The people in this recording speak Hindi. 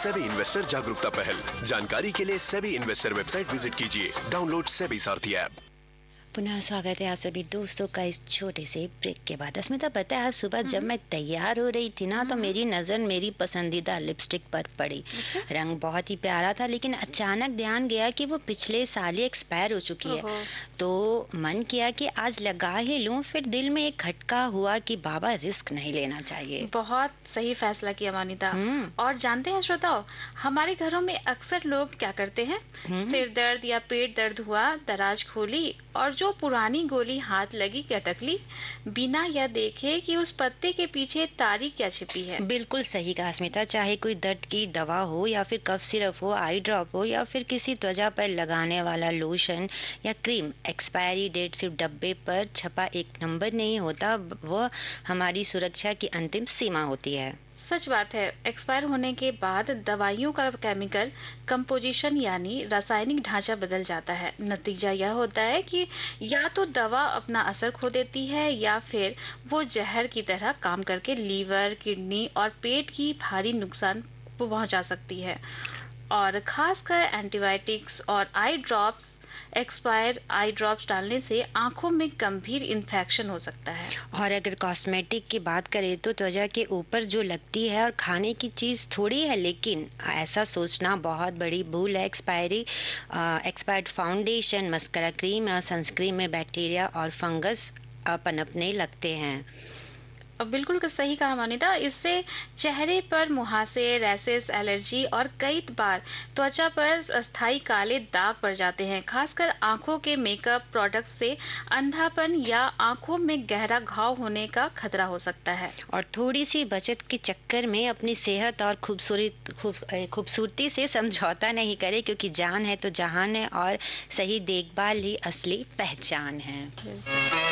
सेबी इन्वेस्टर जागरूकता पहल। जानकारी के लिए सेबी इन्वेस्टर वेबसाइट विजिट कीजिए। डाउनलोड सेबी सारथी ऐप। पुनः स्वागत है आप सभी दोस्तों का इस छोटे से ब्रेक के बाद। अस्मिता, पता है आज सुबह जब मैं तैयार हो रही थी ना, तो मेरी नजर मेरी पसंदीदा लिपस्टिक पर पड़ी। रंग बहुत ही प्यारा था, लेकिन अचानक ध्यान गया कि वो पिछले साल ही एक्सपायर हो चुकी है। तो मन किया कि आज लगा ही लूं। फिर दिल में एक खटका हुआ कि बाबा रिस्क नहीं लेना चाहिए। बहुत सही फैसला किया मानिता। और जानते हैं श्रोताओ, हमारे घरों में अक्सर लोग क्या करते हैं, सिर दर्द या पेट दर्द हुआ, दराज खोली और जो पुरानी गोली हाथ लगी कटक ली, बिना यह देखे कि उस पत्ते के पीछे तारीख क्या छिपी है। बिल्कुल सही कहा स्मिता। चाहे कोई दर्द की दवा हो या फिर कफ सिरप हो, आई ड्रॉप हो या फिर किसी त्वचा पर लगाने वाला लोशन या क्रीम, एक्सपायरी डेट सिर्फ डब्बे पर छपा एक नंबर नहीं होता, वह हमारी सुरक्षा की अंतिम सीमा होती है। सच बात है। एक्सपायर होने के बाद दवाइयों का केमिकल कंपोजिशन यानी रासायनिक ढांचा बदल जाता है। नतीजा यह होता है कि या तो दवा अपना असर खो देती है या फिर वो जहर की तरह काम करके लीवर, किडनी और पेट की भारी नुकसान पहुंचा सकती है। और खासकर एंटीबायोटिक्स और eye drops, expire eye drops डालने से आंखों में गंभीर इन्फेक्शन हो सकता है। और अगर कॉस्मेटिक की बात करें तो त्वचा के ऊपर जो लगती है और खाने की चीज थोड़ी है, लेकिन ऐसा सोचना बहुत बड़ी भूल है। एक्सपायर्ड फाउंडेशन, मस्करा क्रीम या सनस्क्रीन में बैक्टीरिया और फंगस पनपने लगते हैं। बिल्कुल सही कहा मानिता। इससे चेहरे पर मुहासे, रैशेस, एलर्जी और कई बार त्वचा पर अस्थायी काले दाग पड़ जाते हैं। खासकर आंखों के मेकअप प्रोडक्ट से अंधापन या आंखों में गहरा घाव होने का खतरा हो सकता है। और थोड़ी सी बचत के चक्कर में अपनी सेहत और खूबसूरती से समझौता नहीं करे, क्योंकि जान है तो जहान है और सही देखभाल ही असली पहचान है।